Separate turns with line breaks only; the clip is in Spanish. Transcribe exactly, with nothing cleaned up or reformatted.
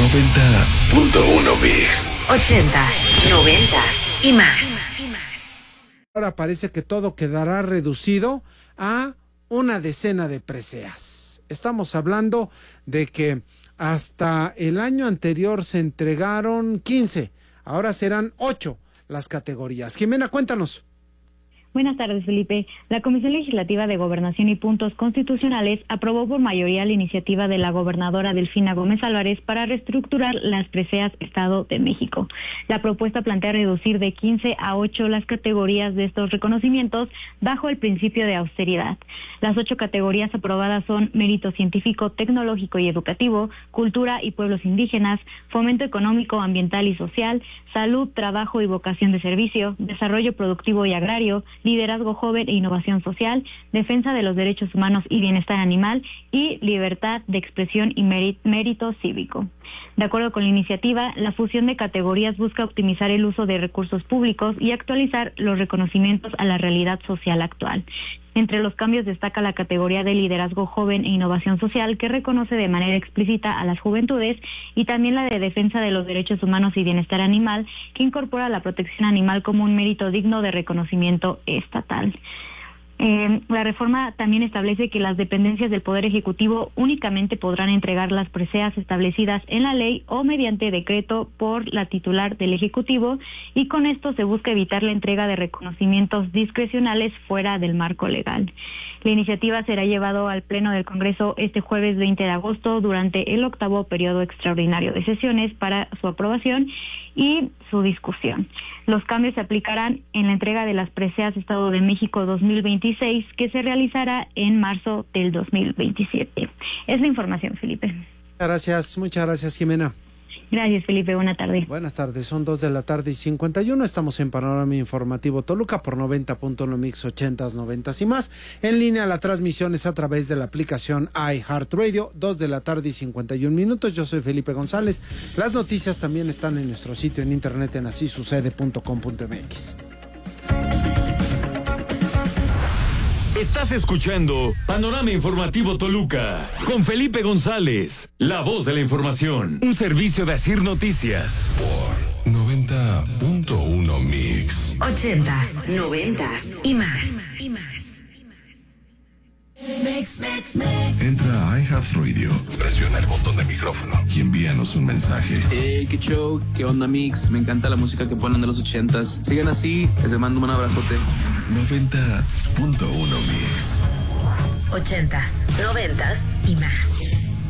noventa punto uno Mix.
Ochentas, noventas y más.
Ahora parece que todo quedará reducido a una decena de preseas. Estamos hablando de que hasta el año anterior se entregaron quince, ahora serán ocho las categorías. Jimena, cuéntanos.
Buenas tardes, Felipe. La Comisión Legislativa de Gobernación y Puntos Constitucionales aprobó por mayoría la iniciativa de la gobernadora Delfina Gómez Álvarez para reestructurar las preseas Estado de México. La propuesta plantea reducir de quince a ocho las categorías de estos reconocimientos bajo el principio de austeridad. Las ocho categorías aprobadas son mérito científico, tecnológico y educativo, cultura y pueblos indígenas, fomento económico, ambiental y social, salud, trabajo y vocación de servicio, desarrollo productivo y agrario, liderazgo joven e innovación social, defensa de los derechos humanos y bienestar animal y libertad de expresión y mérito cívico. De acuerdo con la iniciativa, la fusión de categorías busca optimizar el uso de recursos públicos y actualizar los reconocimientos a la realidad social actual. Entre los cambios destaca la categoría de liderazgo joven e innovación social, que reconoce de manera explícita a las juventudes, y también la de defensa de los derechos humanos y bienestar animal, que incorpora la protección animal como un mérito digno de reconocimiento estatal. Eh, la reforma también establece que las dependencias del Poder Ejecutivo únicamente podrán entregar las preseas establecidas en la ley o mediante decreto por la titular del Ejecutivo, y con esto se busca evitar la entrega de reconocimientos discrecionales fuera del marco legal. La iniciativa será llevado al Pleno del Congreso este jueves veinte de agosto durante el octavo periodo extraordinario de sesiones para su aprobación y su discusión. Los cambios se aplicarán en la entrega de las preseas Estado de México dos mil veintiséis, que se realizará en marzo del dos mil veintisiete. Es la información, Felipe.
Muchas gracias, muchas gracias, Jimena.
Gracias, Felipe. Buenas tardes.
Buenas tardes, son dos de la tarde y cincuenta y uno. Estamos en Panorama Informativo Toluca por noventa punto uno Mix, ochentas, noventas y más. En línea la transmisión es a través de la aplicación iHeartRadio, dos de la tarde y cincuenta y un minutos. Yo soy Felipe González. Las noticias también están en nuestro sitio en internet en así sucede punto com punto m x.
Estás escuchando Panorama Informativo Toluca con Felipe González, la voz de la información, un servicio de Asir Noticias.
Por noventa punto uno Mix.
Ochentas, noventas y más.
Entra a iHeartRadio, presiona el botón de micrófono y envíanos un mensaje.
Hey, qué show, qué onda, Mix. Me encanta la música que ponen de los ochentas. Sigan así, les mando un abrazote.
noventa punto uno Mix.
Ochentas, noventas y más.